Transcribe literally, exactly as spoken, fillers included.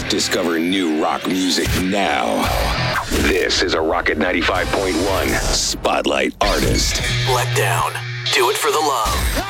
Discover new rock music now. This is a Rocket ninety-five point one Spotlight Artist. Let Down. Do it for the love.